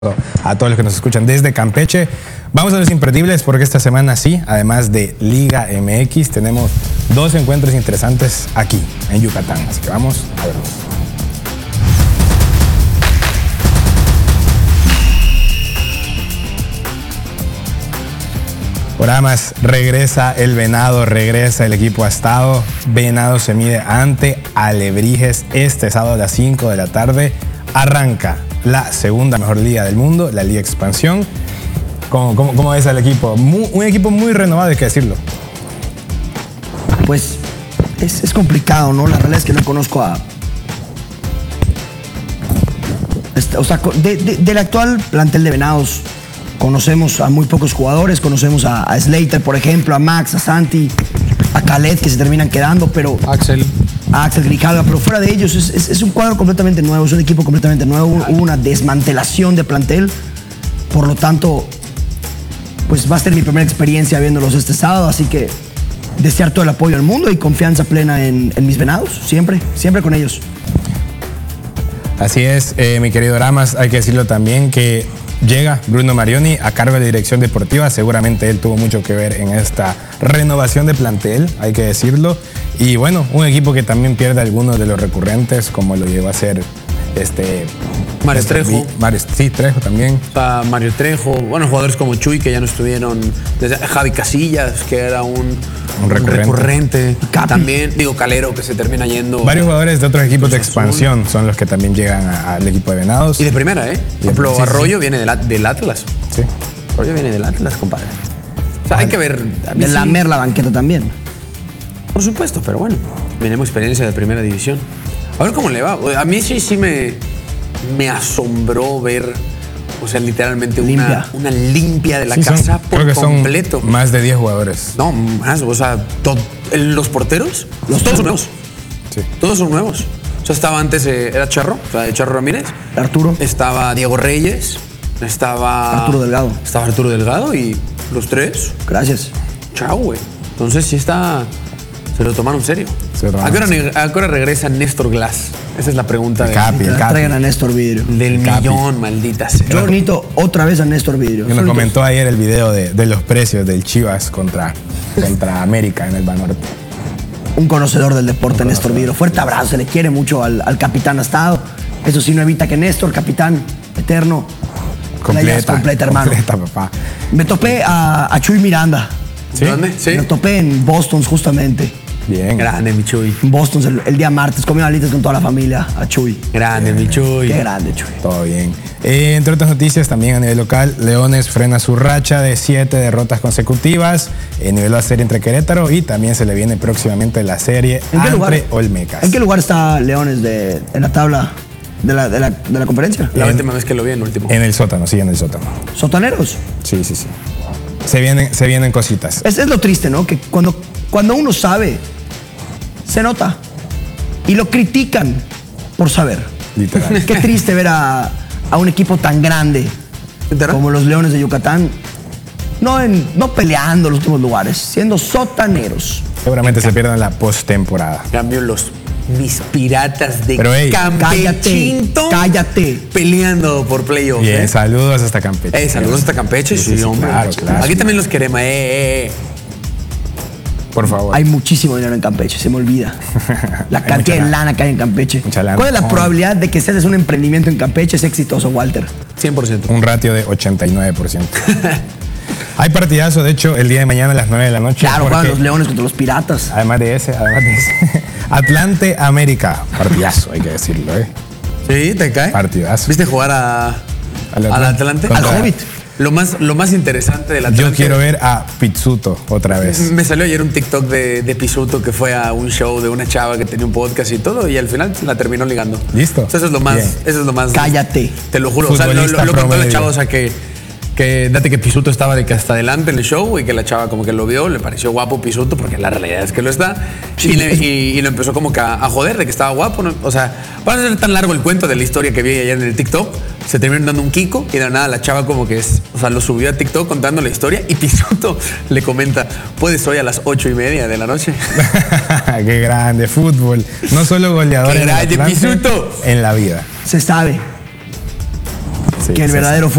a todos los que nos escuchan desde Campeche. Vamos a los imperdibles porque esta semana sí, además de Liga MX, tenemos dos encuentros interesantes aquí en Yucatán. Así que vamos a verlos. Por Amas regresa el Venado, regresa el equipo Astado. Venado se mide ante Alebrijes este sábado a las 5 de la tarde. Arranca la segunda mejor liga del mundo, la Liga Expansión. ¿Cómo ves al equipo? Un equipo muy renovado, hay que decirlo. Pues es complicado, ¿no? La realidad es que no conozco a... O sea, del actual plantel de Venados conocemos a muy pocos jugadores, conocemos a Slater, por ejemplo, a Max, a Santi, a Khaled, que se terminan quedando, pero... A Axel Grijalva, pero fuera de ellos es un cuadro completamente nuevo, es un equipo completamente nuevo, hubo una desmantelación de plantel, por lo tanto, pues va a ser mi primera experiencia viéndolos este sábado, así que desear todo el apoyo al mundo y confianza plena en mis Venados, siempre con ellos. Así es, mi querido Ramas, hay que decirlo también que llega Bruno Marioni a cargo de la dirección deportiva, seguramente él tuvo mucho que ver en esta renovación de plantel, hay que decirlo. Y bueno, un equipo que también pierde algunos de los recurrentes, como lo llevó a hacer Mario Trejo. Trejo también. Mario Trejo, bueno, jugadores como Chuy, que ya no estuvieron, desde Javi Casillas, que era un recurrente. También, digo, Calero, que se termina yendo. Varios jugadores de otros equipos de expansión son los que también llegan al equipo de Venados. Y de primera, ¿eh? Por ejemplo, Arroyo viene del Atlas. Sí. Arroyo viene del Atlas, compadre. O sea, hay que ver. De lamer la banqueta también. Por supuesto, pero bueno, tenemos experiencia de primera división. A ver cómo le va. A mí sí me asombró ver, o sea, literalmente una limpia de la casa por completo. Son más de 10 jugadores. No, más, o sea, los porteros, todos son nuevos. Sí. Todos son nuevos. O sea, estaba antes, era Charro, o sea, Charro Ramírez. Arturo. Estaba Diego Reyes. Estaba Arturo Delgado. Estaba Arturo Delgado y los tres. Gracias. Chao, güey. Entonces sí está... Se lo tomaron serio. ¿A qué hora regresa Néstor Glass? Esa es la pregunta. El Capi. Traigan a Néstor Vidrio. Del millón, maldita sea. Yo necesito otra vez a Néstor Vidrio. Que nos comentó ayer el video de los precios del Chivas contra América en el Banorte. Un conocedor del deporte, Néstor Vidrio. Fuerte abrazo, se le quiere mucho al capitán Astado. Eso sí no evita que Néstor, capitán eterno, completa, hermano. Completa, papá. Me topé a Chuy Miranda. ¿Sí? ¿Dónde? Sí. Me topé en Boston justamente. Bien. Grande, mi Chuy. En Boston el día martes, comí alitas con toda la familia a Chuy. Grande, mi Chuy. Qué grande, Chuy. Todo bien. Entre otras noticias, también a nivel local, Leones frena su racha de 7 derrotas consecutivas. Niveló la serie entre Querétaro y también se le viene próximamente la serie entre Olmecas. ¿En qué lugar está Leones en la tabla de la conferencia? La última vez que lo vi, en último. En el sótano, sí, en el sótano. ¿Sotaneros? Sí. Se vienen cositas. Es lo triste, ¿no? Que cuando uno sabe, se nota. Y lo critican por saber. Literal. Qué triste ver a un equipo tan grande como los Leones de Yucatán, no peleando los últimos lugares, siendo sotaneros. Seguramente se pierdan la postemporada. Cambio mis piratas de Campechinto. Cállate. Peleando por playoff. Bien, saludos hasta Campeche. Saludos hasta Campeche, sí, hombre. Claro. Aquí también los queremos. Por favor. Hay muchísimo dinero en Campeche, se me olvida. La cantidad de lana que hay en Campeche. Mucha lana. ¿Cuál es la probabilidad de que si haces un emprendimiento en Campeche es exitoso, Walter? 100%. Un ratio de 89%. Hay partidazo, de hecho, el día de mañana a las 9 de la noche. Claro, juegan los Leones contra los Piratas. Además de ese. Atlante América. Partidazo, hay que decirlo, ¿eh? Sí, te cae. Partidazo. ¿Viste jugar al Atlante? Al Hobbit. Lo más interesante del Atlante. Yo quiero ver a Pizzuto otra vez. Me salió ayer un TikTok de Pizzuto que fue a un show de una chava que tenía un podcast y todo, y al final la terminó ligando. ¿Listo? O sea, eso es lo más. Cállate. Te lo juro. O sea, lo contó la chava, o sea, que Pizzuto estaba de que hasta adelante en el show y que la chava como que lo vio, le pareció guapo Pizzuto, porque la realidad es que lo está. Sí, y lo empezó como que a joder de que estaba guapo, ¿no? O sea, para no ser tan largo el cuento de la historia que vi ayer en el TikTok, se terminaron dando un kiko y de nada la chava como que lo subió a TikTok contando la historia y Pizzuto le comenta, ¿puedes hoy a las 8:30 de la noche? Qué grande, fútbol. No solo goleador. ¡Qué grande, Pizzuto! En la vida. Se sabe. que el verdadero